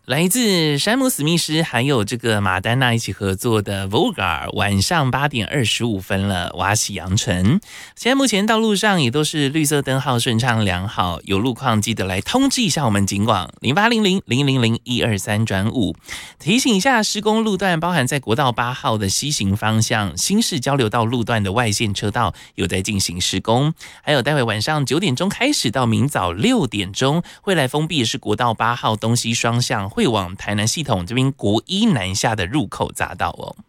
来自山姆史密斯还有这个马丹娜一起合作的 Vogar， 晚上8点25分了，瓦喜扬城。现在目前道路上也都是绿色灯号顺畅良好，有路况记得来通知一下我们警广0800000123-5，提醒一下施工路段包含在国道8号的西行方向新市交流道路段的外线车道有在进行施工，还有待会晚上9点钟开始到明早6点钟会来封闭的是国道8号东西双向会往台南系统这边国一南下的入口匝道哦。